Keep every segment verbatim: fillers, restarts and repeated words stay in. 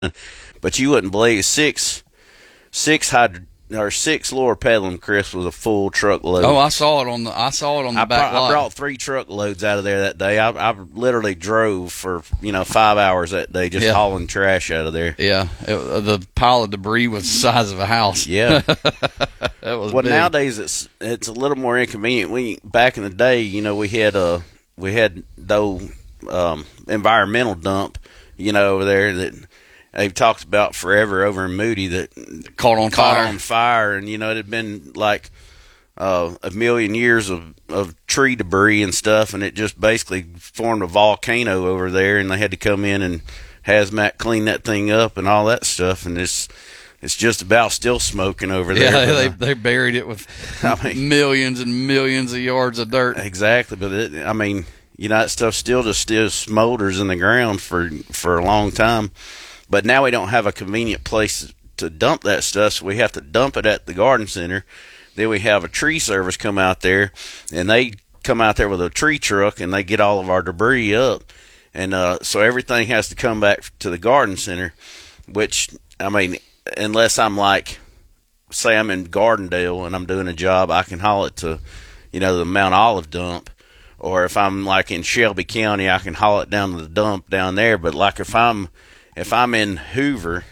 But you wouldn't believe six, six hydro, or six lower pedaling, Chris, was a full truckload. Oh, I saw it on the. I saw it on the I back brought, lot. I brought three truckloads out of there that day. I, I literally drove for you know five hours that day just Yeah. hauling trash out of there. Yeah, it, the pile of debris was the size of a house. Yeah. That was Well, big. nowadays it's it's a little more inconvenient. We back in the day, you know, we had a we had though um, environmental dump, you know, over there that they've talked about forever over in Moody that caught on caught fire. on fire, and you know it had been like uh, a million years of of tree debris and stuff, and it just basically formed a volcano over there, and they had to come in and hazmat clean that thing up and all that stuff, and it's it's just about still smoking over there. Yeah, but, they uh, they buried it with I mean- millions and millions of yards of dirt. Exactly, but it, I mean, you know, that stuff still just still smolders in the ground for for a long time. But now we don't have a convenient place to dump that stuff, so we have to dump it at the garden center. Then we have a tree service come out there, and they come out there with a tree truck, and they get all of our debris up. And uh, so everything has to come back to the garden center, which, I mean, unless I'm like, say I'm in Gardendale and I'm doing a job, I can haul it to, you know, the Mount Olive dump. Or if I'm like in Shelby County, I can haul it down to the dump down there. But like if I'm if I'm in Hoover,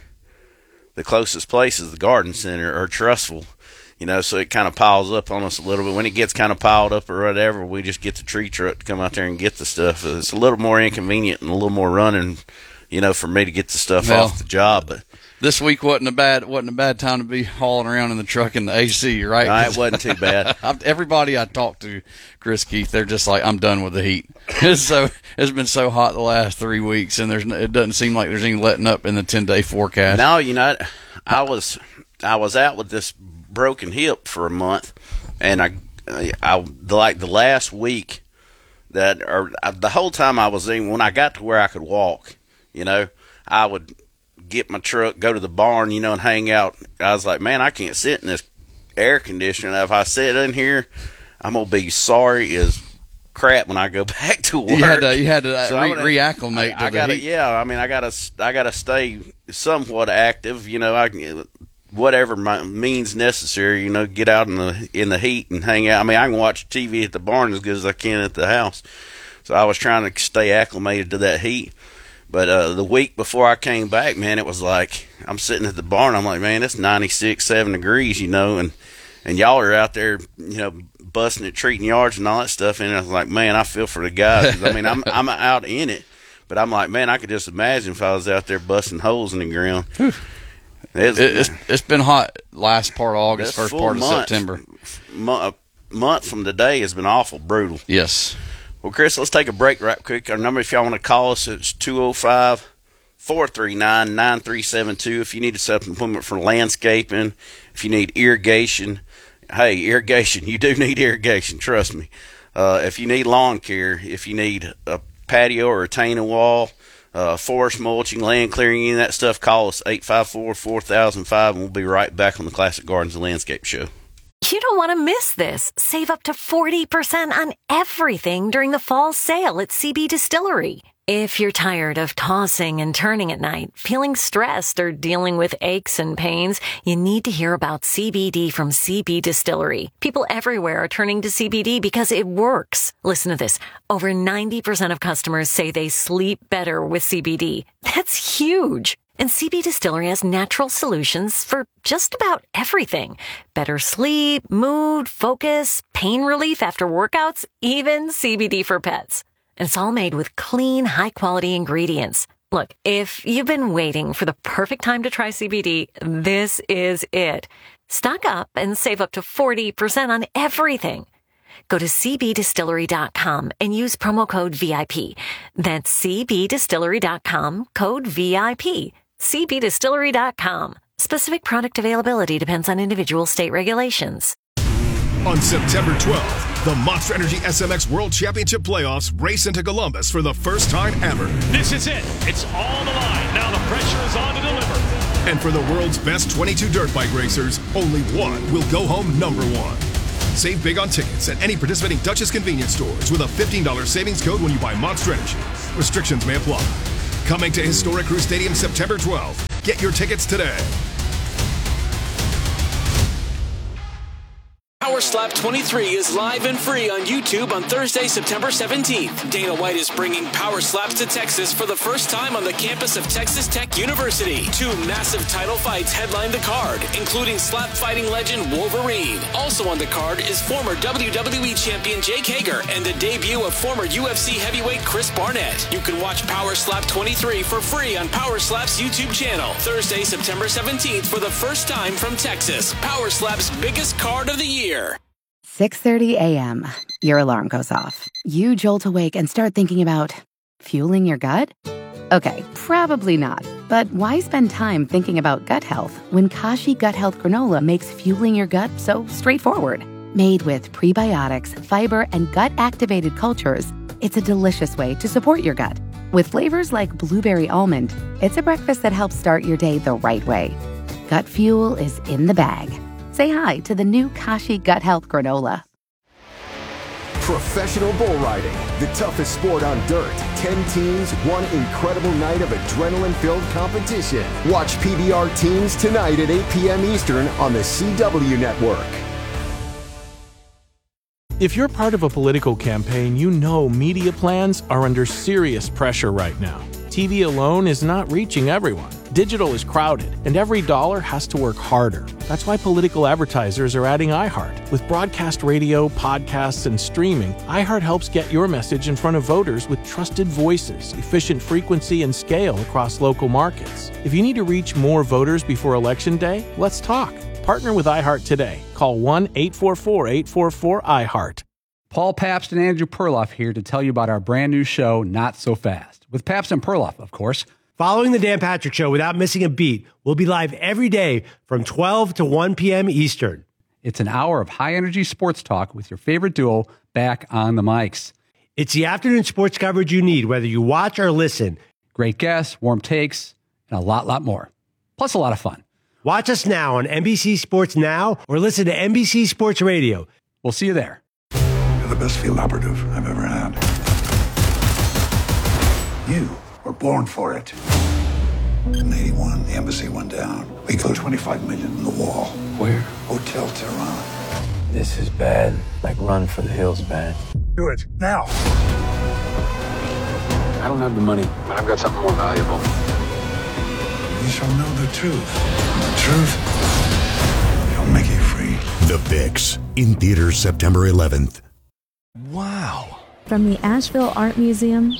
the closest place is the garden center or Trussville, you know, so it kind of piles up on us a little bit. When it gets kind of piled up or whatever, we just get the tree truck to come out there and get the stuff. It's a little more inconvenient and a little more running, you know, for me to get the stuff Well, off the job. But This week wasn't a bad wasn't a bad time to be hauling around in the truck in the A C, right? no, it wasn't too bad. I've- Everybody I talked to, Chris Keith, they're just like, I'm done with the heat. It's so it's been so hot the last three weeks, and there's no- it doesn't seem like there's any letting up in the ten day forecast. No, you know, I was I was out with this broken hip for a month, and I, I like the last week that, or the whole time I was in, when I got to where I could walk, you know, I would get my truck, go to the barn, you know, and hang out. I was like, man, I can't sit in this air conditioner. If I sit in here, I'm gonna be sorry as crap when I go back to work. you had to you had to uh, So re- I would- reacclimate I, to I the gotta, heat. yeah. I mean, I gotta, I gotta stay somewhat active. You know, I can, whatever my means necessary. You know, get out in the in the heat and hang out. I mean, I can watch T V at the barn as good as I can at the house. So I was trying to stay acclimated to that heat. But uh, the week before I came back, man, it was like I'm sitting at the barn. I'm like, man, it's ninety-six, seven degrees, you know, and and y'all are out there, you know, busting at treating yards and all that stuff. And I was like, man, I feel for the guys. 'Cause, I mean, I'm I'm out in it, but I'm like, man, I could just imagine if I was out there busting holes in the ground. It's, It, it's it's been hot last part of August, That's first full part of month. September. mo- a month from today has been awful brutal. Yes. Well, Chris, let's take a break right quick. Our number, if y'all want to call us, it's two oh five, four three nine, nine three seven two. If you need a supplement for landscaping, if you need irrigation, hey, irrigation, you do need irrigation, trust me. Uh, if you need lawn care, if you need a patio or a retaining wall, uh, forest mulching, land clearing, any of that stuff, call us eight five four, four thousand five, and we'll be right back on the Classic Gardens and Landscape Show. You don't want to miss this. Save up to forty percent on everything during the fall sale at C B Distillery. If you're tired of tossing and turning at night, feeling stressed, or dealing with aches and pains, you need to hear about C B D from C B Distillery. People everywhere are turning to C B D because it works. Listen to this. Over ninety percent of customers say they sleep better with C B D. That's huge. And C B Distillery has natural solutions for just about everything. Better sleep, mood, focus, pain relief after workouts, even C B D for pets. And it's all made with clean, high-quality ingredients. Look, if you've been waiting for the perfect time to try C B D, this is it. Stock up and save up to forty percent on everything. Go to c b distillery dot com and use promo code V I P. That's c b distillery dot com, code V I P. c b distillery dot com. Specific product availability depends on individual state regulations. On September twelfth, the Monster Energy S M X World Championship Playoffs race into Columbus for the first time ever. This is it. It's all on the line. Now the pressure is on to deliver. And for the world's best twenty-two dirt bike racers, only one will go home number one. Save big on tickets at any participating Duchess convenience stores with a fifteen dollars savings code when you buy Monster Energy. Restrictions may apply. Coming to Historic Crew Stadium September twelfth. Get your tickets today. Power Slap twenty-three is live and free on YouTube on Thursday, September seventeenth. Dana White is bringing Power Slaps to Texas for the first time on the campus of Texas Tech University. Two massive title fights headline the card, including slap fighting legend Wolverine. Also on the card is former W W E champion Jake Hager and the debut of former U F C heavyweight Chris Barnett. You can watch Power Slap twenty-three for free on Power Slap's YouTube channel. Thursday, September seventeenth for the first time from Texas. Power Slap's biggest card of the year. six thirty a.m. Your alarm goes off. You jolt awake and start thinking about fueling your gut? Okay, probably not. But why spend time thinking about gut health when Kashi Gut Health Granola makes fueling your gut so straightforward? Made with prebiotics, fiber, and gut-activated cultures, it's a delicious way to support your gut. With flavors like blueberry almond, it's a breakfast that helps start your day the right way. Gut fuel is in the bag. Say hi to the new Kashi Gut Health Granola. Professional bull riding, the toughest sport on dirt. Ten teams, one incredible night of adrenaline-filled competition. Watch P B R Teams tonight at eight p.m. Eastern on the C W Network. If you're part of a political campaign, you know media plans are under serious pressure right now. T V alone is not reaching everyone. Digital is crowded, and every dollar has to work harder. That's why political advertisers are adding iHeart. With broadcast radio, podcasts, and streaming, iHeart helps get your message in front of voters with trusted voices, efficient frequency, and scale across local markets. If you need to reach more voters before Election Day, let's talk. Partner with iHeart today. Call one eight four four, eight four four, I heart. Paul Pabst and Andrew Perloff here to tell you about our brand new show, Not So Fast, with Pabst and Perloff, of course. Following the Dan Patrick Show without missing a beat, we'll be live every day from twelve to one p.m. Eastern. It's an hour of high-energy sports talk with your favorite duo back on the mics. It's the afternoon sports coverage you need, whether you watch or listen. Great guests, warm takes, and a lot, lot more. Plus a lot of fun. Watch us now on N B C Sports Now or listen to N B C Sports Radio. We'll see you there. You're the best field operative I've ever had. You were born for it. In eighty-one, the embassy went down. We closed twenty-five million in the wall. Where? Hotel Tehran. This is bad. Like Run for the Hills bad. Do it, now. I don't have the money, but I've got something more valuable. You shall know the truth. The truth shall make you free. The Fix, in theaters September eleventh. Wow. From the Asheville Art Museum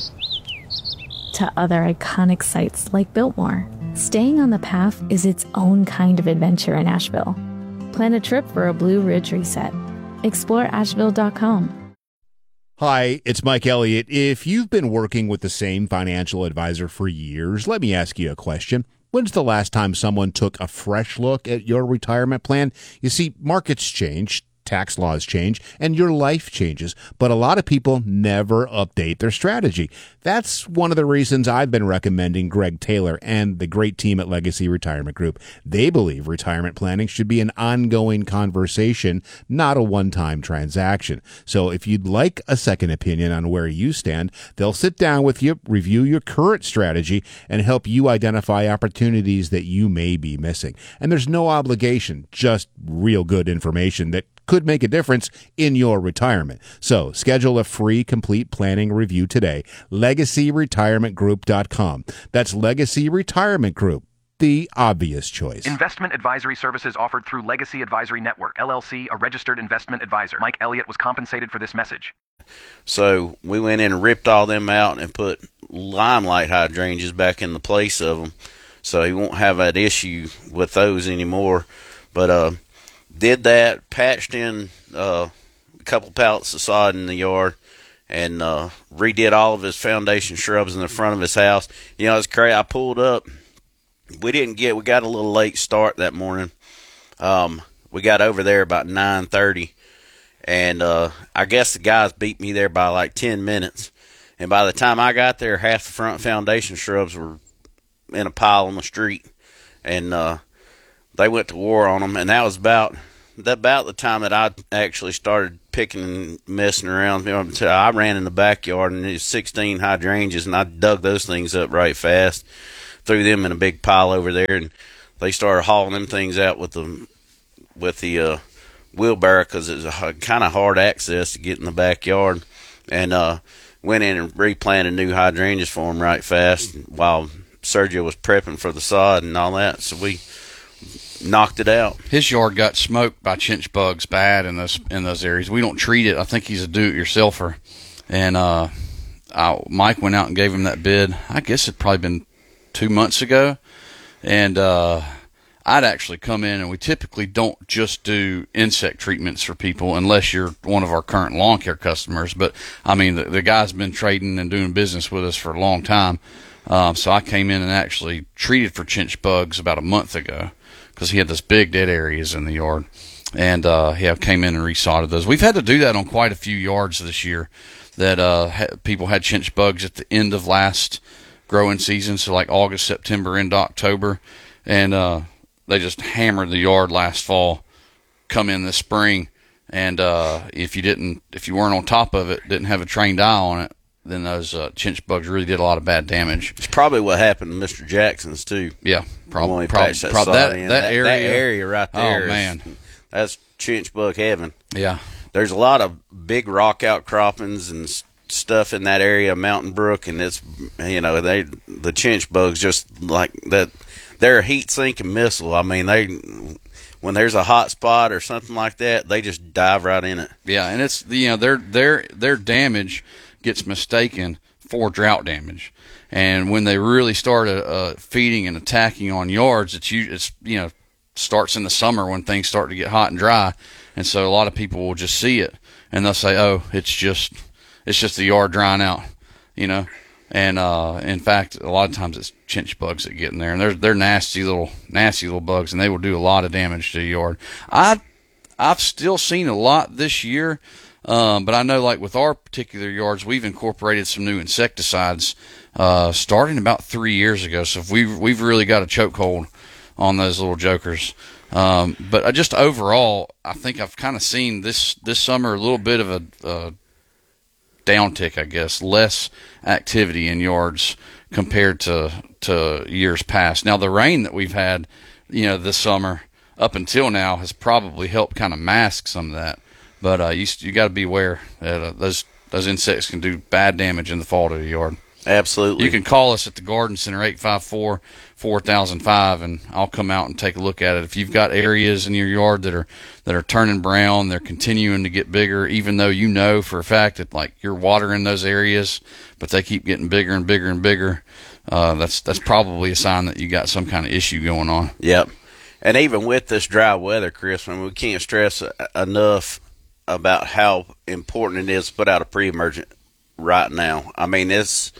to other iconic sites like Biltmore, staying on the path is its own kind of adventure in Asheville. Plan a trip for a Blue Ridge reset. Explore asheville dot com. Hi, it's Mike Elliott. If you've been working with the same financial advisor for years, let me ask you a question. When's the last time someone took a fresh look at your retirement plan? You see, markets change, tax laws change, and your life changes, but a lot of people never update their strategy. That's one of the reasons I've been recommending Greg Taylor and the great team at Legacy Retirement Group. They believe retirement planning should be an ongoing conversation, not a one-time transaction. So if you'd like a second opinion on where you stand, they'll sit down with you, review your current strategy, and help you identify opportunities that you may be missing. And there's no obligation, just real good information that could make a difference in your retirement. So schedule a free complete planning review today. legacy retirement group dot com. That's Legacy Retirement Group, the obvious choice. Investment advisory services offered through Legacy Advisory Network, L L C, a registered investment advisor. Mike Elliott was compensated for this message. So we went in and ripped all them out and put Limelight hydrangeas back in the place of them, so he won't have that issue with those anymore. But uh did that, patched in uh, a couple pallets of sod in the yard, and uh, redid all of his foundation shrubs in the front of his house. You know, it's crazy. I pulled up. We didn't get, we got a little late start that morning. Um, we got over there about nine thirty, and uh, I guess the guys beat me there by like ten minutes. And by the time I got there, half the front foundation shrubs were in a pile on the street, and uh, they went to war on them. And that was about about the time that I actually started picking and messing around. You know, I ran in the backyard and there's sixteen hydrangeas, and I dug those things up right fast, threw them in a big pile over there, and they started hauling them things out with the with the uh, wheelbarrow because it was a kind of hard access to get in the backyard, and uh, went in and replanted new hydrangeas for them right fast while Sergio was prepping for the sod and all that. So we knocked it out. His yard got smoked by chinch bugs bad in those in those areas. We don't treat it. I think he's a do-it-yourselfer. And uh, I, Mike went out and gave him that bid. I guess it'd probably been two months ago. And uh, I'd actually come in, and we typically don't just do insect treatments for people unless you're one of our current lawn care customers. But, I mean, the, the guy's been trading and doing business with us for a long time. Um, so I came in and actually treated for chinch bugs about a month ago, because he had this big dead areas in the yard, and uh, yeah, came in and resodded those. We've had to do that on quite a few yards this year that uh, ha- people had chinch bugs at the end of last growing season, so like August, September, into October, and uh, they just hammered the yard last fall, come in this spring, and uh, if you didn't, if you weren't on top of it, didn't have a trained eye on it, then those uh, chinch bugs really did a lot of bad damage. It's probably what happened to Mister Jackson's too. Yeah, probably. Prob- that, prob- that, that, that area, that area right there. Oh man, is, that's chinch bug heaven. Yeah, there's a lot of big rock outcroppings and stuff in that area, Mountain Brook, and it's, you know, they the chinch bugs just like that. They're a heat sinking missile. I mean, they when there's a hot spot or something like that, they just dive right in it. Yeah, and it's, you know, their their their damage gets mistaken for drought damage, and when they really start uh, feeding and attacking on yards, it's it's you know starts in the summer when things start to get hot and dry, and so a lot of people will just see it and they'll say, oh, it's just it's just the yard drying out, you know. And uh, in fact, a lot of times it's chinch bugs that get in there, and they're they're nasty little nasty little bugs, and they will do a lot of damage to the yard. I I've still seen a lot this year. Um, but I know, like with our particular yards, we've incorporated some new insecticides uh, starting about three years ago. So if we've we've really got a chokehold on those little jokers. Um, but I just overall, I think I've kind of seen this this summer a little bit of a, a downtick, I guess, less activity in yards compared to to years past. Now the rain that we've had, you know, this summer up until now has probably helped kind of mask some of that. But uh, you you got to be aware that uh, those those insects can do bad damage in the fall to the yard. Absolutely. You can call us at the Garden Center, eight five four, four thousand five, and I'll come out and take a look at it. If you've got areas in your yard that are that are turning brown, they're continuing to get bigger, even though you know for a fact that like you're watering those areas, but they keep getting bigger and bigger and bigger, uh, that's that's probably a sign that you got some kind of issue going on. Yep. And even with this dry weather, Chris, I mean, we can't stress enough about how important it is to put out a pre-emergent right now. I mean, it's,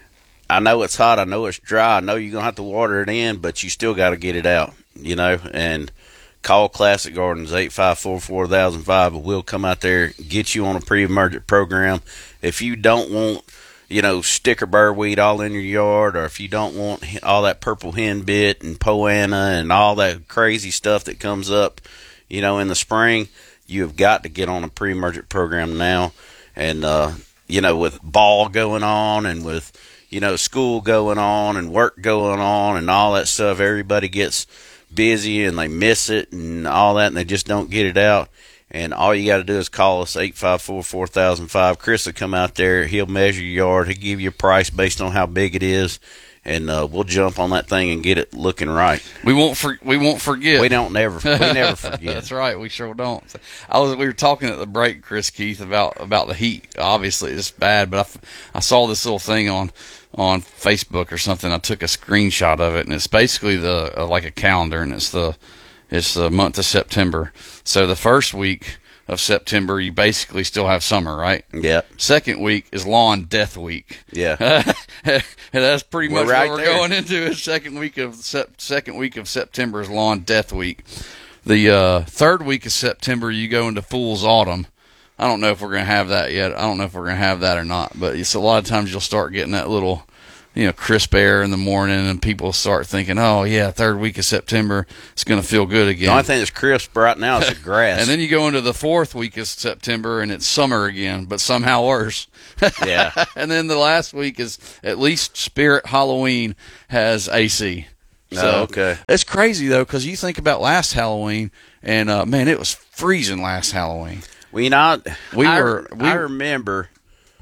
I know it's hot, I know it's dry, I know you're going to have to water it in, but you still got to get it out, you know, and call Classic Gardens, eight five four, four thousand five, and we'll come out there, get you on a pre-emergent program. If you don't want, you know, sticker burr weed all in your yard, or if you don't want all that purple henbit and poana and all that crazy stuff that comes up, you know, in the spring, you have got to get on a pre-emergent program now. And, uh, you know, with ball going on and with, you know, school going on and work going on and all that stuff, everybody gets busy and they miss it and all that, and they just don't get it out. And all you got to do is call us, eight five four, four thousand five. Chris will come out there. He'll measure your yard. He'll give you a price based on how big it is. And uh, we'll jump on that thing and get it looking right. We won't. For, we won't forget. We don't never. We never forget. That's right. We sure don't. I was. We were talking at the break, Chris Keith, about about the heat. Obviously, it's bad. But I, I saw this little thing on on Facebook or something. I took a screenshot of it, and it's basically the uh, like a calendar, and it's the it's the month of September. So the first week of September, you basically still have summer, right? Yeah. Second week is lawn death week. Yeah. And that's pretty we're much right what we're there. going into. Second week of sep- second week of September is lawn death week. The uh, third week of September, you go into fool's autumn. I don't know if we're going to have that yet. I don't know if we're going to have that or not. But it's a lot of times you'll start getting that little you know, crisp air in the morning, and people start thinking, oh, yeah, third week of September, it's going to feel good again. The only thing that's crisp right now is the grass. And then you go into the fourth week of September, and it's summer again, but somehow worse. Yeah. And then the last week is at least Spirit Halloween has A C. So oh, okay. It's crazy, though, because you think about last Halloween, and, uh, man, it was freezing last Halloween. Well, you know, we I, were, we I remember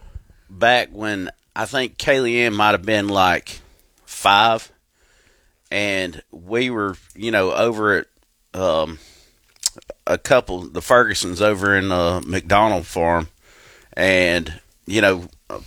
back when I think Kaylee Ann might have been like five, and we were, you know, over at um, a couple, the Fergusons over in uh, McDonald Farm, and, you know,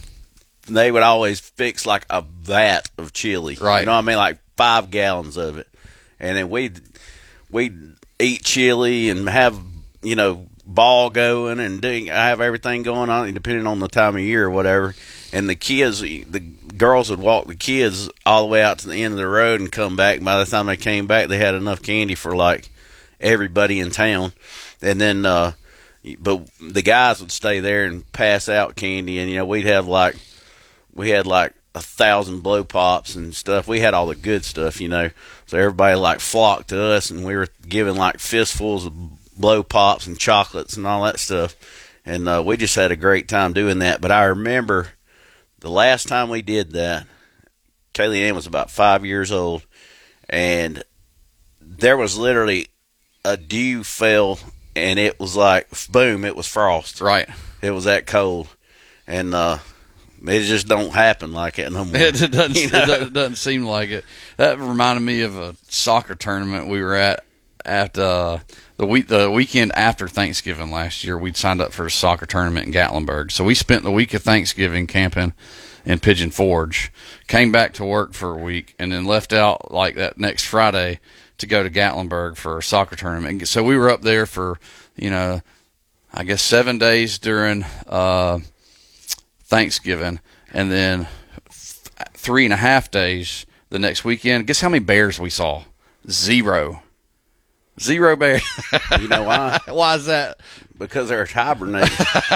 they would always fix like a vat of chili. Right. You know what I mean? Like five gallons of it. And then we'd, we'd eat chili and have, you know, ball going and doing, I have everything going on depending on the time of year or whatever. And the kids, the girls would walk the kids all the way out to the end of the road and come back. By the time they came back, they had enough candy for like everybody in town. And then, uh, but the guys would stay there and pass out candy. And, you know, we'd have like, we had like a thousand blow pops and stuff. We had all the good stuff, you know. So everybody like flocked to us, and we were giving like fistfuls of blow pops and chocolates and all that stuff. And uh, we just had a great time doing that. But I remember the last time we did that, Kaylee Ann was about five years old, and there was literally a dew fell, and it was like, boom, it was frost. Right. It was that cold. And uh, it just don't happen like that no more. It doesn't, You know? it doesn't, doesn't seem like it. That reminded me of a soccer tournament we were at at uh, the week the weekend after Thanksgiving last year. We'd signed up for a soccer tournament in Gatlinburg. So we spent the week of Thanksgiving camping in Pigeon Forge, came back to work for a week, and then left out like that next Friday to go to Gatlinburg for a soccer tournament. So we were up there for, you know, I guess seven days during uh, Thanksgiving, and then th- three and a half days the next weekend. Guess how many bears we saw? Zero. Zero bears. You know why? Why is that? Because they're hibernating.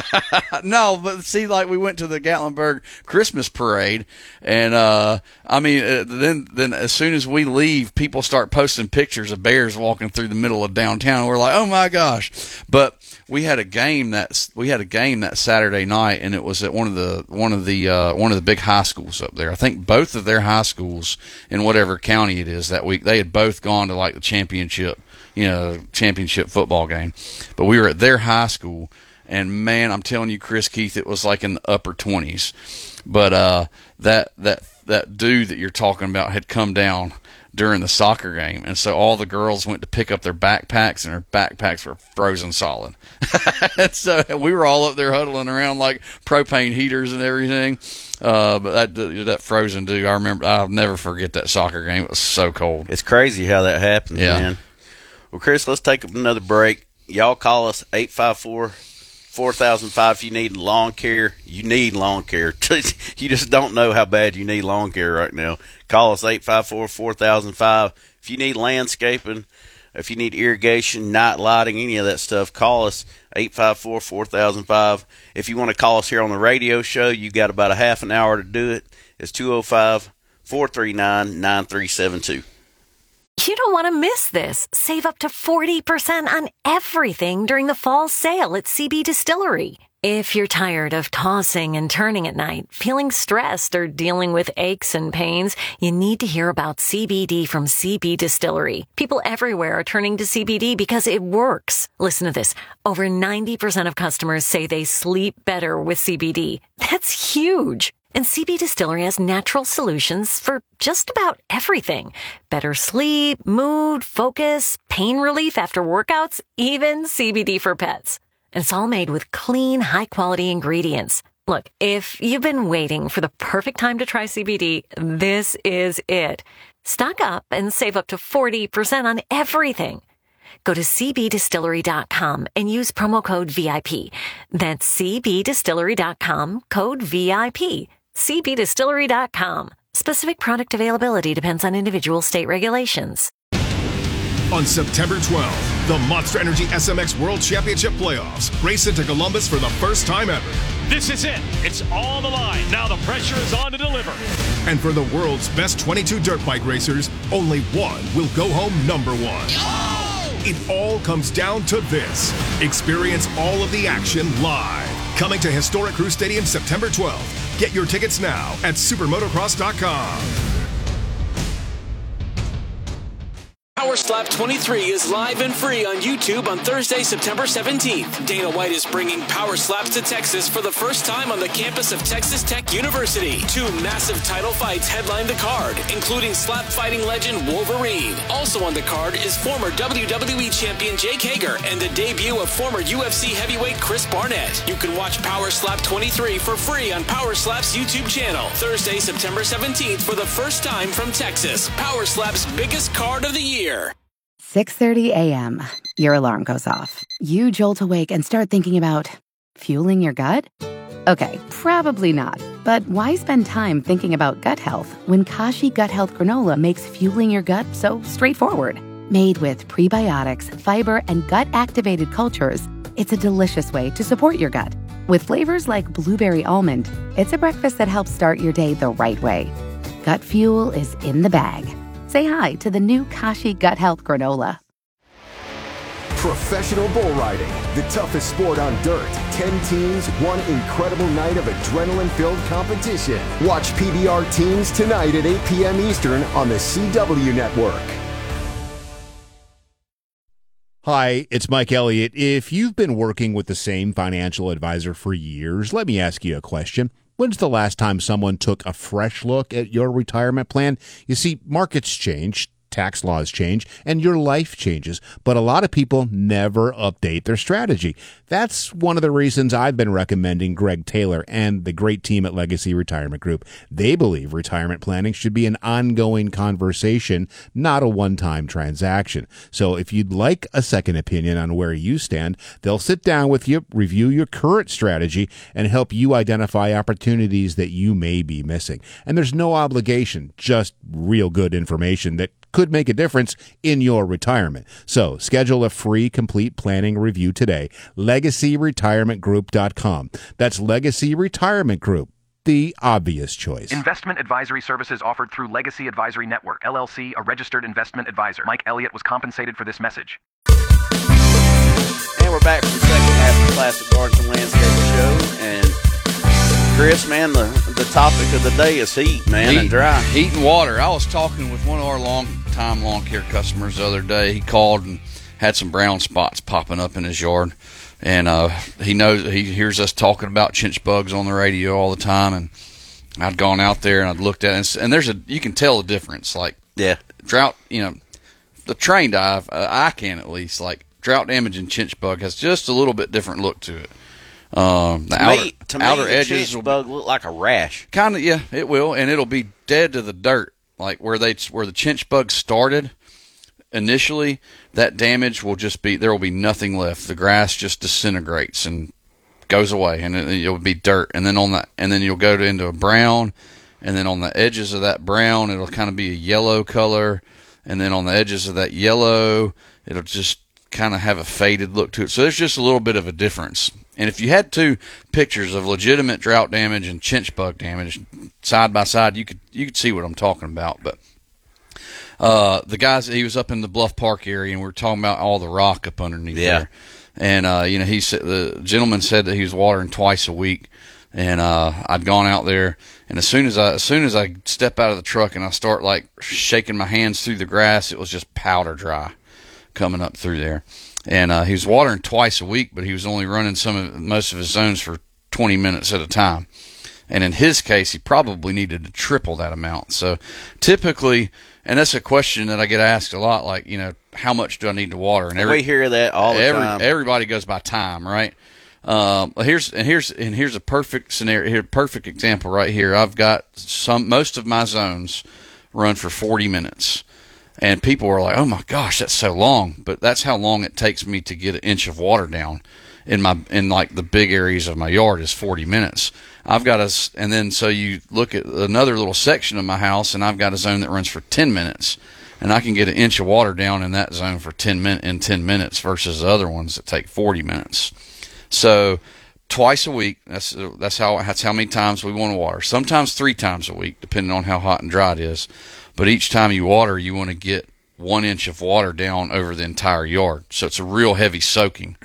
No, but see, like we went to the Gatlinburg Christmas parade, and uh, I mean, uh, then then as soon as we leave, people start posting pictures of bears walking through the middle of downtown. And we're like, oh my gosh! But we had a game that we had a game that Saturday night, and it was at one of the one of the uh, one of the big high schools up there. I think both of their high schools in whatever county it is that week, they had both gone to like the championship. You know, championship football game. But we were at their high school, and man, I'm telling you, Chris Keith, it was like in the upper twenties. But uh, that that that dude that you're talking about had come down during the soccer game, and so all the girls went to pick up their backpacks, and their backpacks were frozen solid. And so we were all up there huddling around like propane heaters and everything. Uh, but that that frozen dude, I remember, I'll never forget that soccer game. It was so cold. It's crazy how that happens, Yeah. man. Well, Chris, let's take another break. Y'all call us eight five four, four thousand five if you need lawn care. You need lawn care. You just don't know how bad you need lawn care right now. Call us eight five four, four thousand five. If you need landscaping, if you need irrigation, night lighting, any of that stuff, call us eight five four, four thousand five. If you want to call us here on the radio show, you got about a half an hour to do it. It's two oh five, four three nine, nine three seven two. You don't want to miss this. Save up to forty percent on everything during the fall sale at C B Distillery. If you're tired of tossing and turning at night, feeling stressed, or dealing with aches and pains, you need to hear about C B D from C B Distillery. People everywhere are turning to C B D because it works. Listen to this. Over ninety percent of customers say they sleep better with C B D. That's huge. And C B Distillery has natural solutions for just about everything. Better sleep, mood, focus, pain relief after workouts, even C B D for pets. And it's all made with clean, high-quality ingredients. Look, if you've been waiting for the perfect time to try C B D, this is it. Stock up and save up to forty percent on everything. Go to c b distillery dot com and use promo code V I P. That's c b distillery dot com, code V I P. c b distillery dot com. Specific product availability depends on individual state regulations. On September twelfth, the Monster Energy S M X World Championship Playoffs race into Columbus for the first time ever. This is it. It's all on the line. Now the pressure is on to deliver. And for the world's best twenty-two dirt bike racers, only one will go home number one. Oh! It all comes down to this. Experience all of the action live. Coming to Historic Crew Stadium September twelfth. Get your tickets now at supermotocross dot com. Power Slap twenty-three is live and free on YouTube on Thursday, September seventeenth. Dana White is bringing Power Slaps to Texas for the first time on the campus of Texas Tech University. Two massive title fights headline the card, including slap fighting legend Wolverine. Also on the card is former W W E champion Jake Hager and the debut of former U F C heavyweight Chris Barnett. You can watch Power Slap twenty-three for free on Power Slap's YouTube channel. Thursday, September seventeenth for the first time from Texas. Power Slap's biggest card of the year. six thirty a.m. Your alarm goes off. You jolt awake and start thinking about fueling your gut? Okay, probably not. But why spend time thinking about gut health when Kashi Gut Health Granola makes fueling your gut so straightforward? Made with prebiotics, fiber, and gut-activated cultures, it's a delicious way to support your gut. With flavors like blueberry almond, it's a breakfast that helps start your day the right way. Gut fuel is in the bag. Say hi to the new Kashi Gut Health Granola. Professional bull riding, the toughest sport on dirt. Ten teams, one incredible night of adrenaline-filled competition. Watch P B R Teams tonight at eight p.m. Eastern on the C W Network. Hi, it's Mike Elliott. If you've been working with the same financial advisor for years, let me ask you a question. When's the last time someone took a fresh look at your retirement plan? You see, markets change, tax laws change, and your life changes, but a lot of people never update their strategy. That's one of the reasons I've been recommending Greg Taylor and the great team at Legacy Retirement Group. They believe retirement planning should be an ongoing conversation, not a one-time transaction. So if you'd like a second opinion on where you stand, they'll sit down with you, review your current strategy, and help you identify opportunities that you may be missing. And there's no obligation, just real good information that could make a difference in your retirement. So schedule a free complete planning review today. legacy retirement group dot com. That's Legacy Retirement Group, the obvious choice. Investment advisory services offered through Legacy Advisory Network, L L C, a registered investment advisor. Mike Elliott was compensated for this message. And we're back for the second half of the Classic Gardens and Landscape Show. And Chris, man, the, the topic of the day is heat, man, heat, and dry. Heat and water. I was talking with one of our long-time lawn care customers the other day. He called and had some brown spots popping up in his yard. And uh, he knows he hears us talking about chinch bugs on the radio all the time. And I'd gone out there and I'd looked at it. And, and there's a you can tell the difference. Like, yeah, drought, you know, the trained eye, uh, I can at least, like, drought damage and chinch bug has just a little bit different look to it. Um, the to outer, me, to outer me, the edges chinch will bug look like a rash. Kind of, yeah, it will, and it'll be dead to the dirt, like where they where the chinch bug started initially. That damage will just be there will be nothing left. The grass just disintegrates and goes away, and it, it'll be dirt. And then on that, and then you'll go to, into a brown, and then on the edges of that brown, it'll kind of be a yellow color, and then on the edges of that yellow, it'll just kind of have a faded look to it. So there's just a little bit of a difference. And if you had two pictures of legitimate drought damage and chinch bug damage side by side, you could you could see what I'm talking about. But uh, the guys, he was up in the Bluff Park area, and we were talking about all the rock up underneath yeah. there. And uh, you know, he said the gentleman said that he was watering twice a week. And uh, I'd gone out there, and as soon as I as soon as I step out of the truck and I start like shaking my hands through the grass, it was just powder dry coming up through there. And uh, he was watering twice a week, but he was only running some of most of his zones for twenty minutes at a time. And in his case, he probably needed to triple that amount. So typically, and that's a question that I get asked a lot, like, you know, how much do I need to water? And every, we hear that all the every, time. Everybody goes by time, right? Um, here's and here's and here's a perfect scenario. Here, perfect example right here. I've got some most of my zones run for forty minutes. And people were like, "Oh my gosh, that's so long!" But that's how long it takes me to get an inch of water down in my in like the big areas of my yard is forty minutes. I've got a, and then so you look at another little section of my house, and I've got a zone that runs for ten minutes, and I can get an inch of water down in that zone for ten min in ten minutes versus the other ones that take forty minutes. So twice a week. That's that's how that's how many times we want to water. Sometimes three times a week, depending on how hot and dry it is. But each time you water, you want to get one inch of water down over the entire yard. So it's a real heavy soaking.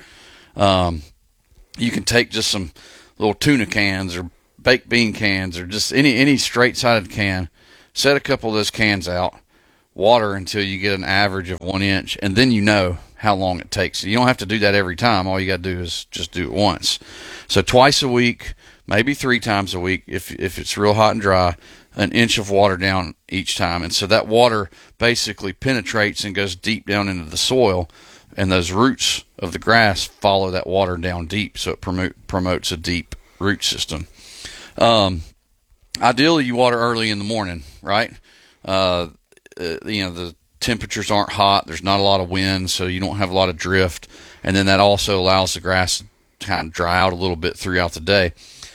Um, you can take just some little tuna cans or baked bean cans or just any any straight-sided can, set a couple of those cans out, water until you get an average of one inch, and then you know how long it takes. You don't have to do that every time. All you got to do is just do it once. So twice a week, maybe three times a week if if it's real hot and dry, an inch of water down each time. And so that water basically penetrates and goes deep down into the soil, and those roots of the grass follow that water down deep, so it promote, promotes a deep root system. Um, ideally, you water early in the morning, right? Uh, uh, you know, the temperatures aren't hot, there's not a lot of wind, so you don't have a lot of drift, and then that also allows the grass to kind of dry out a little bit throughout the day.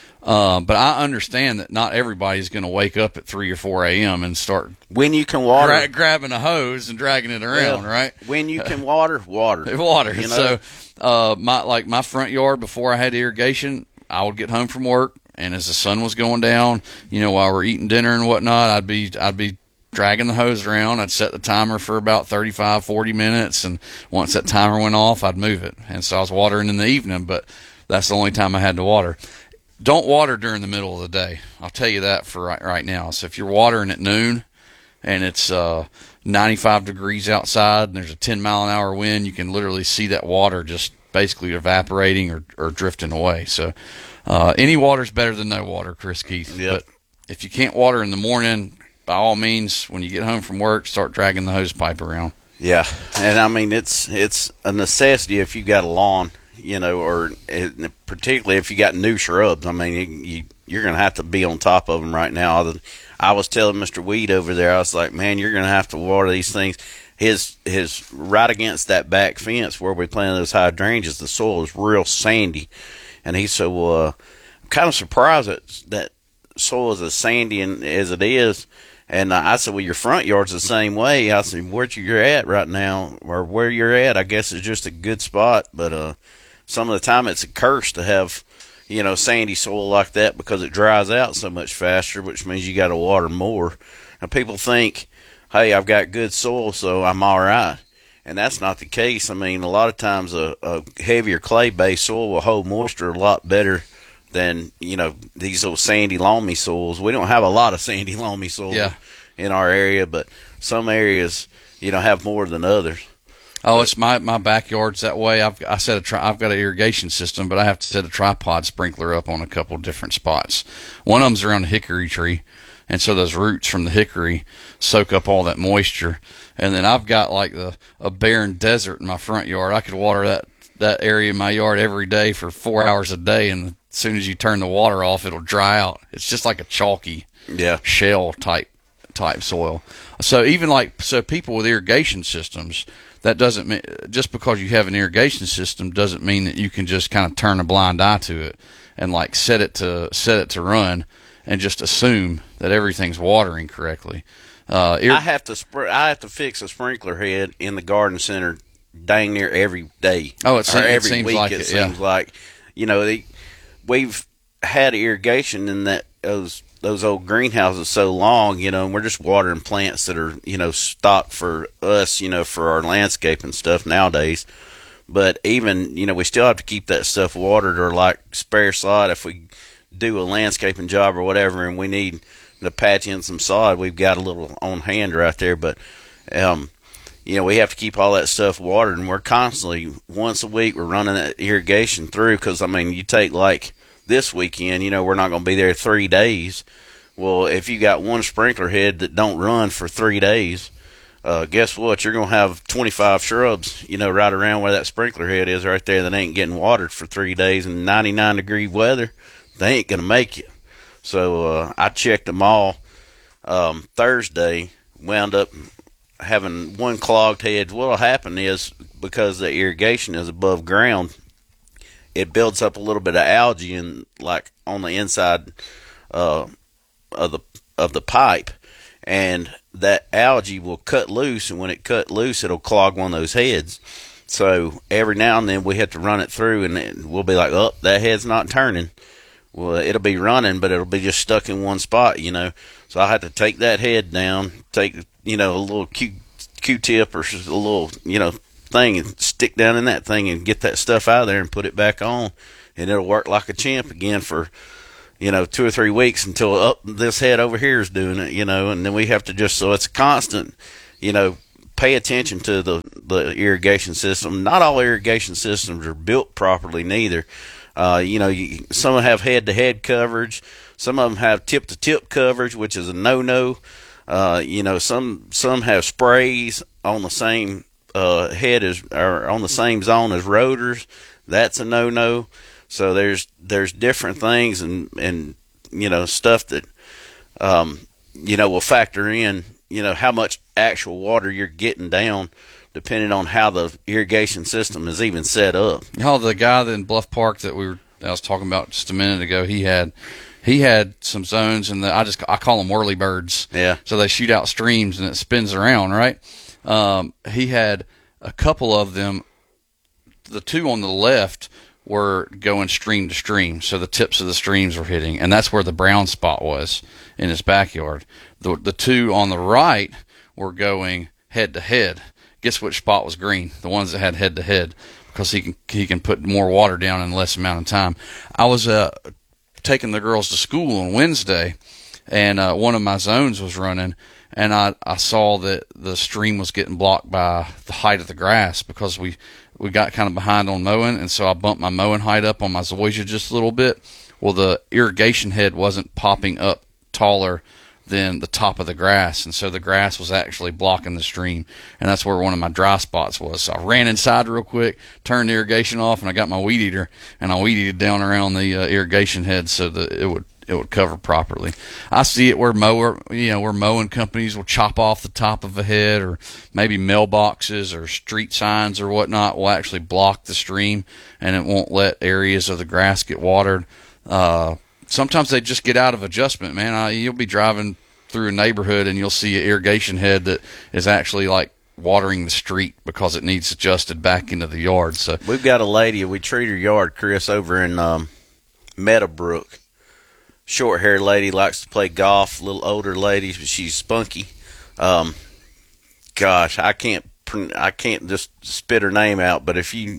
Um, but I understand that not everybody's going to wake up at three or four a.m. and start when you can water gra- grabbing a hose and dragging it around, well, right? When you can water, water, water. You know? So, uh, my like my front yard before I had irrigation, I would get home from work, and as the sun was going down, you know, while we're eating dinner and whatnot, I'd be I'd be dragging the hose around. I'd set the timer for about thirty-five, forty minutes, and once that timer went off, I'd move it. And so I was watering in the evening, but that's the only time I had to water. Don't water during the middle of the day. I'll tell you that for right, right now. So if you're watering at noon and it's uh, ninety-five degrees outside and there's a ten mile an hour wind, you can literally see that water just basically evaporating or, or drifting away. So uh, any water's better than no water, Chris Keith. Yep. But if you can't water in the morning, by all means, when you get home from work, start dragging the hose pipe around. Yeah, and I mean, it's it's a necessity if you got a lawn, you know, or it, particularly if you got new shrubs. I mean, you, you, you're going to have to be on top of them right now. I was telling Mister Weed over there, I was like, man, you're going to have to water these things. His his right against that back fence where we planted those hydrangeas, the soil is real sandy. And he said, well, uh, I'm kind of surprised that that soil is as sandy as it is. And I said, well, your front yard's the same way. I said, where you're at right now, or where you're at, I guess it's just a good spot. But uh, some of the time it's a curse to have, you know, sandy soil like that because it dries out so much faster, which means you got to water more. And people think, hey, I've got good soil, so I'm all right. And that's not the case. I mean, a lot of times a, a heavier clay-based soil will hold moisture a lot better than, you know, these little sandy, loamy soils. We don't have a lot of sandy, loamy soil yeah. in our area, but some areas, you know, have more than others. Oh, it's my, my backyard's that way. I've I set a tri- I've got an irrigation system, but I have to set a tripod sprinkler up on a couple different spots. One of them's around the hickory tree, and so those roots from the hickory soak up all that moisture. And then I've got like the, a barren desert in my front yard. I could water that, that area in my yard every day for four hours a day, and as soon as you turn the water off, it'll dry out. It's just like a chalky yeah. shell type type soil. So even like so people with irrigation systems, that doesn't mean just because you have an irrigation system doesn't mean that you can just kind of turn a blind eye to it and like set it to set it to run and just assume that everything's watering correctly. Uh, ir- I have to spr- I have to fix a sprinkler head in the garden center dang near every day. Oh, it, seems, every it seems week like it, it seems yeah. like, you know, they, we've had irrigation in that those those old greenhouses so long, you know, and we're just watering plants that are, you know, stocked for us, you know, for our landscape and stuff nowadays. But even, you know, we still have to keep that stuff watered, or like spare sod if we do a landscaping job or whatever and we need to patch in some sod, we've got a little on hand right there. But um you know, we have to keep all that stuff watered, and we're constantly, once a week, we're running that irrigation through, because, I mean, you take, like, this weekend, you know, we're not going to be there three days. Well, if you got one sprinkler head that don't run for three days, uh, guess what? You're going to have twenty-five shrubs, you know, right around where that sprinkler head is right there that ain't getting watered for three days in ninety-nine degree weather. They ain't going to make it. So uh, I checked them all um, Thursday, wound up having one clogged head. What'll happen is, because the irrigation is above ground, it builds up a little bit of algae in, like, on the inside uh, of the of the pipe, and that algae will cut loose, and when it cut loose, it'll clog one of those heads. So every now and then we have to run it through, and it, we'll be like, oh, that head's not turning. Well, it'll be running, but it'll be just stuck in one spot, you know. So I have to take that head down, take, you know, a little Q, Q-tip or a little, you know, thing and stick down in that thing and get that stuff out of there and put it back on, and it'll work like a champ again for, you know, two or three weeks until up this head over here is doing it, you know. And then we have to just, so it's a constant, you know, pay attention to the, the irrigation system. Not all irrigation systems are built properly neither. Uh, you know, you, some have head-to-head coverage. Some of them have tip-to-tip coverage, which is a no-no. Uh, you know, some some have sprays on the same uh, head as, or on the same zone as rotors. That's a no-no. So there's there's different things and and you know stuff that um, you know will factor in. You know how much actual water you're getting down, depending on how the irrigation system is even set up. Oh, the guy in Bluff Park that we were I was talking about just a minute ago, he had he had some zones, and I just I call them whirly birds. Yeah. So they shoot out streams and it spins around, right? Um, he had a couple of them. The two on the left were going stream to stream, so the tips of the streams were hitting, and that's where the brown spot was in his backyard. The the two on the right were going head to head. Guess which spot was green? The ones that had head to head, because he can he can put more water down in less amount of time. I was uh taking the girls to school on Wednesday, and uh, one of my zones was running, and I I saw that the stream was getting blocked by the height of the grass because we we got kind of behind on mowing, and so I bumped my mowing height up on my zoysia just a little bit. Well, the irrigation head wasn't popping up taller than the top of the grass, and so the grass was actually blocking the stream, and that's where one of my dry spots was. So I ran inside real quick, turned the irrigation off, and I got my weed eater, and I weed eated down around the uh, irrigation head so that it would it would cover properly. I see it where mower, you know, where mowing companies will chop off the top of a head, or maybe mailboxes or street signs or whatnot will actually block the stream, and it won't let areas of the grass get watered. Uh, sometimes they just get out of adjustment, man. I, you'll be driving through a neighborhood and you'll see an irrigation head that is actually like watering the street because it needs adjusted back into the yard. So we've got a lady, we treat her yard, Chris, over in um, Meadowbrook. Short-haired lady, likes to play golf, little older lady, but she's spunky. Um, gosh, I can't I can't just spit her name out, but if you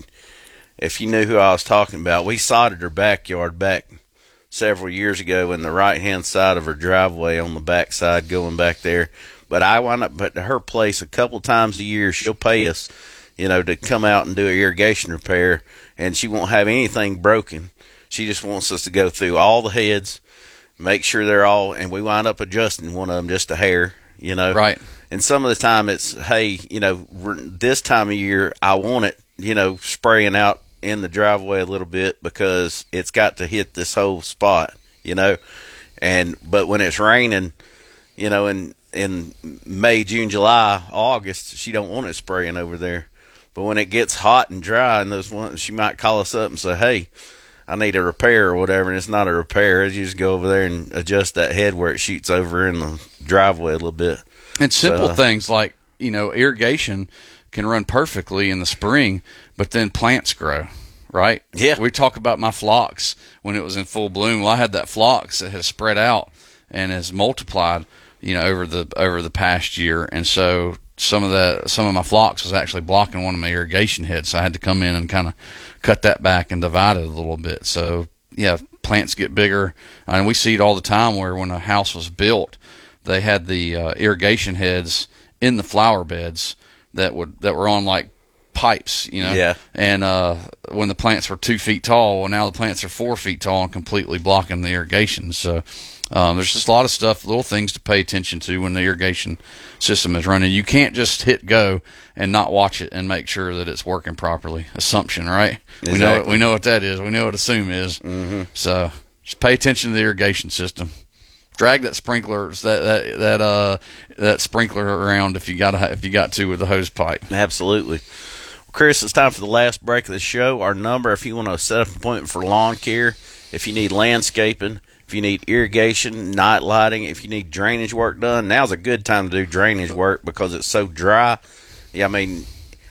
if you knew who I was talking about, we sodded her backyard back several years ago in the right-hand side of her driveway on the back side going back there. But I wind up at her place a couple times a year. She'll pay us, you know, to come out and do an irrigation repair, and she won't have anything broken. She just wants us to go through all the heads, make sure they're all, and we wind up adjusting one of them just a hair, you know. Right. And some of the time it's, hey, you know, this time of year I want it, you know, spraying out in the driveway a little bit because it's got to hit this whole spot, you know. And but when it's raining, you know, in in May, June, July, August, she don't want it spraying over there. But when it gets hot and dry, and those ones, she might call us up and say, hey, I need a repair or whatever, and it's not a repair. You just go over there and adjust that head where it shoots over in the driveway a little bit. And simple so, things like, you know, irrigation can run perfectly in the spring, but then plants grow, right? Yeah. We talk about my phlox when it was in full bloom. Well, I had that phlox that has spread out and has multiplied, you know, over the over the past year, and so some of that some of my phlox was actually blocking one of my irrigation heads, so I had to come in and kind of cut that back and divide it a little bit. So yeah, plants get bigger, and we see it all the time where when a house was built, they had the uh, irrigation heads in the flower beds that would that were on like pipes, you know. Yeah. And uh, when the plants were two feet tall, well, now the plants are four feet tall and completely blocking the irrigation. So um, there's just a lot of stuff, little things to pay attention to when the irrigation system is running. You can't just hit go and not watch it and make sure that it's working properly. Assumption, right? Exactly. We know we know what that is. We know what assume is. Mm-hmm. So just pay attention to the irrigation system. Drag that sprinkler that that that uh that sprinkler around if you got to if you got to with the hose pipe. Absolutely. Well, Chris, it's time for the last break of the show. Our number, if you want to set up an appointment for lawn care, if you need landscaping, if you need irrigation, night lighting, if you need drainage work done, now's a good time to do drainage work because it's so dry. Yeah, I mean,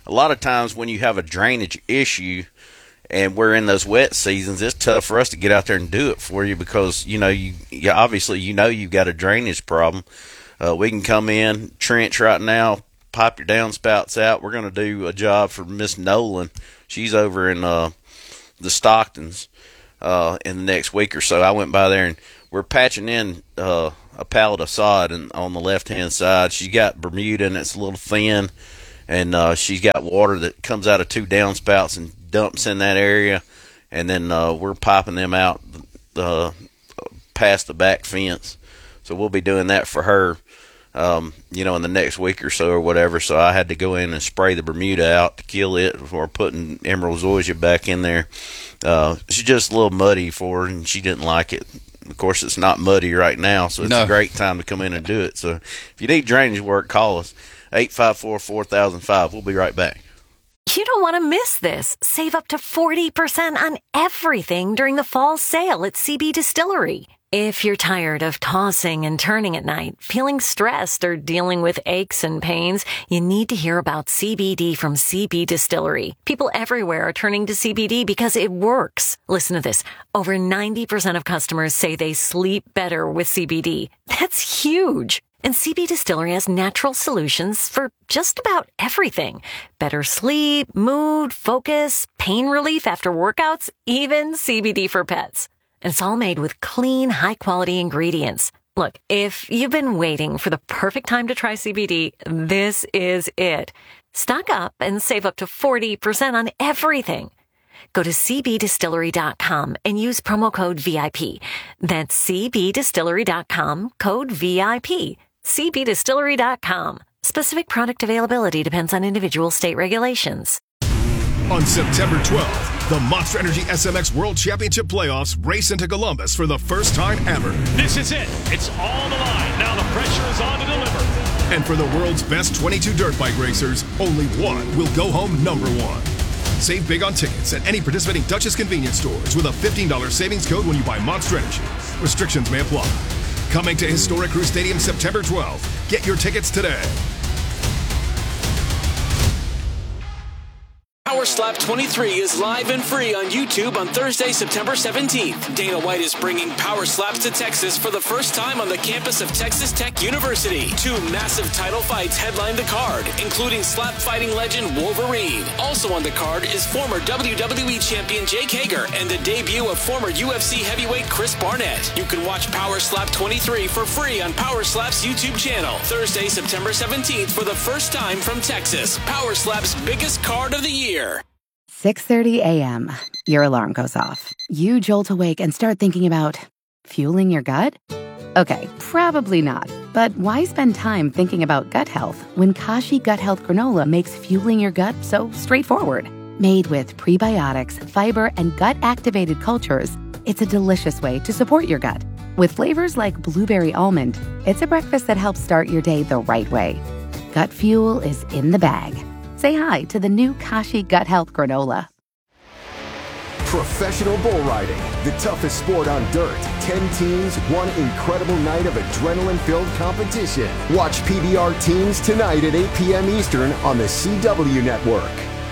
a lot of times when you have a drainage issue and we're in those wet seasons, it's tough for us to get out there and do it for you because, you know, you, you obviously, you know, you've got a drainage problem. Uh, we can come in, trench right now, pop your downspouts out. We're going to do a job for Miss Nolan. She's over in uh, the Stocktons uh, in the next week or so. I went by there and we're patching in uh, a pallet of sod and on the left-hand side. She's got Bermuda and it's a little thin, and uh, she's got water that comes out of two downspouts and dumps in that area, and then uh, we're piping them out uh, past the back fence. So we'll be doing that for her, um, you know, in the next week or so or whatever. So I had to go in and spray the Bermuda out to kill it before putting Emerald Zoysia back in there. Uh, she's just a little muddy for her, and she didn't like it. Of course, it's not muddy right now, so it's no. a great time to come in and do it. So if you need drainage work, call us, eight five four, four thousand five. We'll be right back. You don't want to miss this. Save up to forty percent on everything during the fall sale at C B Distillery. If you're tired of tossing and turning at night, feeling stressed, or dealing with aches and pains, you need to hear about C B D from C B Distillery. People everywhere are turning to C B D because it works. Listen to this. Over ninety percent of customers say they sleep better with C B D. That's huge. And C B Distillery has natural solutions for just about everything. Better sleep, mood, focus, pain relief after workouts, even C B D for pets. And it's all made with clean, high-quality ingredients. Look, if you've been waiting for the perfect time to try C B D, this is it. Stock up and save up to forty percent on everything. Go to c b distillery dot com and use promo code V I P. That's c b distillery dot com, code V I P. c b distillery dot com. Specific product availability depends on individual state regulations. On September twelfth, the Monster Energy S M X World Championship Playoffs race into Columbus for the first time ever. This is it. It's all on the line. Now the pressure is on to deliver. And for the world's best twenty-two dirt bike racers, only one will go home number one. Save big on tickets at any participating Duchess convenience stores with a fifteen dollars savings code when you buy Monster Energy. Restrictions may apply. Coming to Historic Crew Stadium September twelfth. Get your tickets today. Power Slap twenty-three is live and free on YouTube on Thursday, September seventeenth. Dana White is bringing Power Slaps to Texas for the first time on the campus of Texas Tech University. Two massive title fights headline the card, including slap fighting legend Wolverine. Also on the card is former W W E champion Jake Hager and the debut of former U F C heavyweight Chris Barnett. You can watch Power Slap twenty-three for free on Power Slap's YouTube channel. Thursday, September seventeenth for the first time from Texas. Power Slap's biggest card of the year. six thirty a.m. Your alarm goes off. You jolt awake and start thinking about fueling your gut? Okay, probably not. But why spend time thinking about gut health when Kashi Gut Health Granola makes fueling your gut so straightforward? Made with prebiotics, fiber, and gut-activated cultures, it's a delicious way to support your gut. With flavors like blueberry almond, it's a breakfast that helps start your day the right way. Gut fuel is in the bag. Say hi to the new Kashi Gut Health Granola. Professional bull riding, the toughest sport on dirt. Ten teams, one incredible night of adrenaline-filled competition. Watch P B R Teams tonight at eight p.m. Eastern on the C W Network.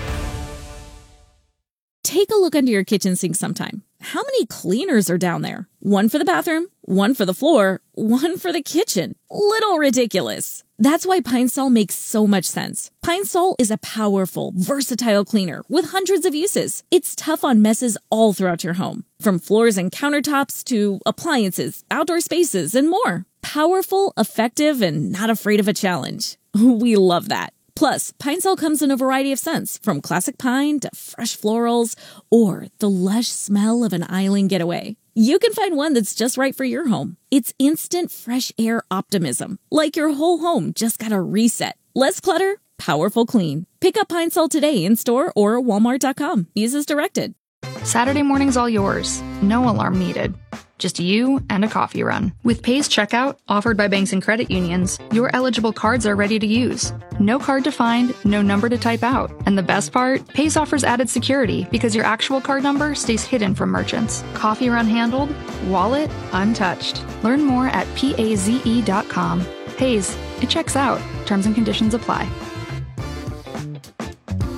Take a look under your kitchen sink sometime. How many cleaners are down there? One for the bathroom, one for the floor, one for the kitchen. Little ridiculous. That's why Pine Sol makes so much sense. Pine Sol is a powerful, versatile cleaner with hundreds of uses. It's tough on messes all throughout your home, from floors and countertops to appliances, outdoor spaces, and more. Powerful, effective, and not afraid of a challenge. We love that. Plus, Pine Sol comes in a variety of scents, from classic pine to fresh florals, or the lush smell of an island getaway. You can find one that's just right for your home. It's instant fresh air optimism, like your whole home just got a reset. Less clutter, powerful clean. Pick up Pine Sol today in store or walmart dot com. Use as directed. Saturday morning's all yours. No alarm needed. Just you and a coffee run. With Pace Checkout, offered by banks and credit unions, your eligible cards are ready to use. No card to find, no number to type out. And the best part, Pace offers added security because your actual card number stays hidden from merchants. Coffee run handled, wallet untouched. Learn more at paze dot com. Paze, it checks out. Terms and conditions apply.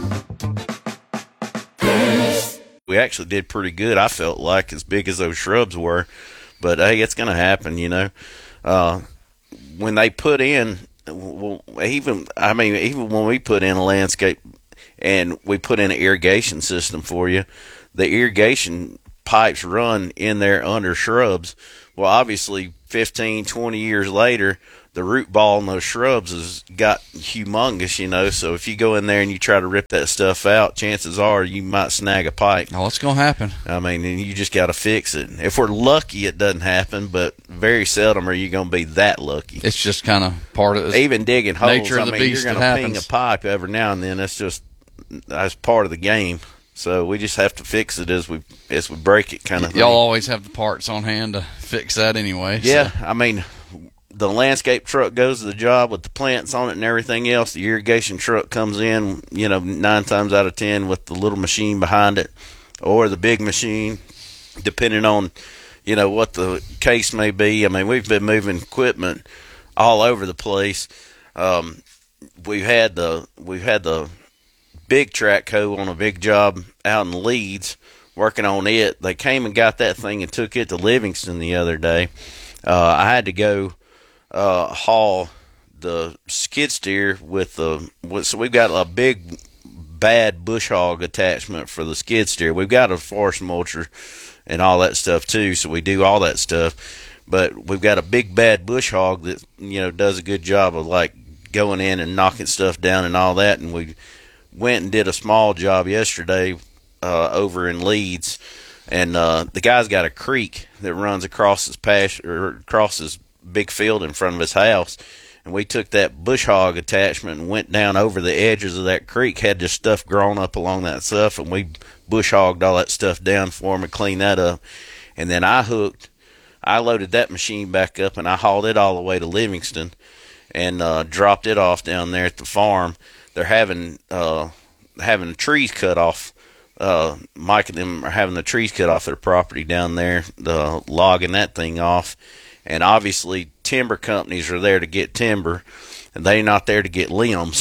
We actually did pretty good, I felt like, as big as those shrubs were. But, hey, it's going to happen, you know. Uh, when they put in, well, even, I mean, even when we put in a landscape and we put in an irrigation system for you, the irrigation pipes run in there under shrubs. Well, obviously, fifteen, twenty years later, the root ball in those shrubs has got humongous, you know. So if you go in there and you try to rip that stuff out, chances are you might snag a pipe. Oh, what's going to happen? I mean, and you just got to fix it. If we're lucky, it doesn't happen, but very seldom are you going to be that lucky. It's just kind of part of the even digging holes. Nature I of the mean, beast. You're going to ping a pipe every now and then. That's just that's part of the game. So we just have to fix it as we as we break it, kind of thing. Y'all always have the parts on hand to fix that anyway. Yeah, so. I mean, the landscape truck goes to the job with the plants on it and everything else. The irrigation truck comes in, you know, nine times out of ten with the little machine behind it or the big machine, depending on, you know, what the case may be. I mean, we've been moving equipment all over the place. Um, we've had the we've had the big track hoe on a big job out in Leeds working on it. They came and got that thing and took it to Livingston the other day. Uh, I had to go uh, haul the skid steer with the with, so we've got a big bad bush hog attachment for the skid steer. We've got a forest mulcher and all that stuff too, so we do all that stuff. But we've got a big bad bush hog that, you know, does a good job of like going in and knocking stuff down and all that. And we went and did a small job yesterday uh, over in Leeds, and uh, the guy's got a creek that runs across his pasture or across his big field in front of his house. And we took that bush hog attachment and went down over the edges of that creek, had just stuff grown up along that stuff, and we bush hogged all that stuff down for him and cleaned that up. And then I hooked, I loaded that machine back up and I hauled it all the way to Livingston and uh, dropped it off down there at the farm. They're having uh, having the trees cut off. Uh, Mike and them are having the trees cut off their property down there, the logging that thing off. And obviously, timber companies are there to get timber, and they're not there to get limbs.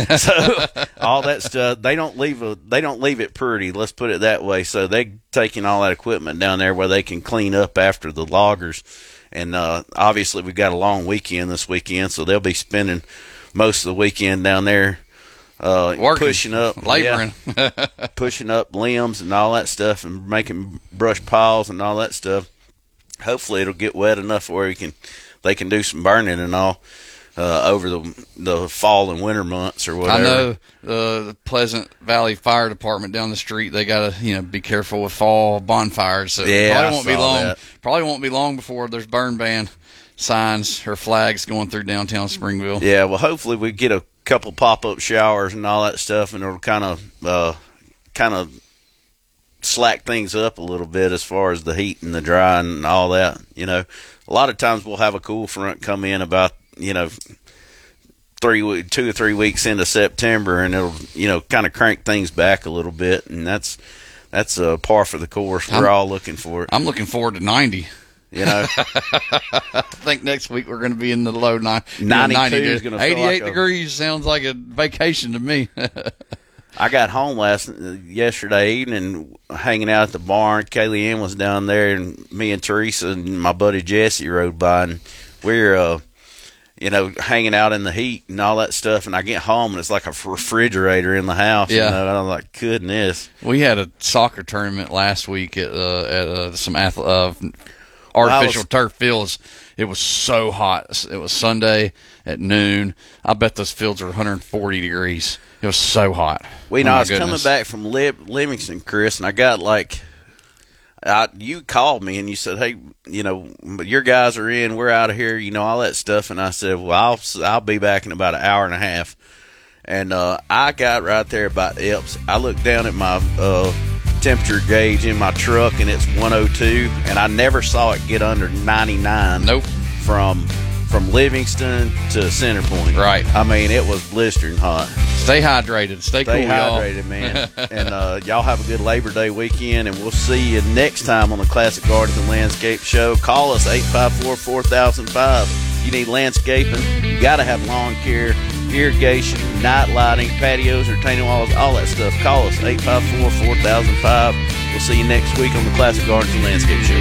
So all that stuff, they don't leave a, they don't leave it pretty. Let's put it that way. So they're taking all that equipment down there where they can clean up after the loggers. And uh, obviously, we've got a long weekend this weekend, so they'll be spending most of the weekend down there. Uh, Working, pushing up, laboring, yeah, pushing up limbs and all that stuff, and making brush piles and all that stuff. Hopefully, it'll get wet enough where we can, they can do some burning and all uh, over the the fall and winter months or whatever. I know uh, the Pleasant Valley Fire Department down the street. They got to you know be careful with fall bonfires. So yeah, probably I won't be saw long. That. Probably won't be long before there's burn ban signs or flags going through downtown Springville. Yeah, well, hopefully we get a couple pop-up showers and all that stuff, and it'll kind of uh, kind of slack things up a little bit as far as the heat and the dry and all that. You know, a lot of times we'll have a cool front come in about, you know, three, two or three weeks into September, and it'll, you know, kind of crank things back a little bit, and that's that's a par for the course. We're I'm, all looking for it. I'm looking forward to ninety. You know, I think next week we're going to be in the low nine, ninety-two is going to feel eighty-eight like a, degrees sounds like a vacation to me. I got home last yesterday evening, hanging out at the barn. Kaylee Ann was down there, and me and Teresa and my buddy Jesse rode by, and we're, uh, you know, hanging out in the heat and all that stuff. And I get home, and it's like a refrigerator in the house. Yeah, you know? And I'm like, goodness. We had a soccer tournament last week at uh, at uh, some ath- uh, artificial was, turf fields. It was so hot. It was Sunday at noon. I bet those fields are one hundred forty degrees. It was so hot. We know oh I was goodness. coming back from Liv- Livingston, Chris, and I got like, I, you called me and you said, "Hey, you know, your guys are in. We're out of here. You know, all that stuff." And I said, "Well, I'll I'll be back in about an hour and a half." And uh, I got right there about Epps. I looked down at my uh, temperature gauge in my truck, and it's one oh two, and I never saw it get under ninety-nine. Nope. From from Livingston to Center Point. Right. I mean, it was blistering hot. Stay hydrated. Stay, Stay cool, hydrated, y'all. man. And uh, y'all have a good Labor Day weekend, and we'll see you next time on the Classic Gardens and Landscape Show. Call us eight five four, four thousand five. you need landscaping, you got to have lawn care, irrigation, night lighting, patios, retaining walls, all that stuff. Call us, eight five four, four thousand five. We'll see you next week on the Classic Gardens and Landscape Show.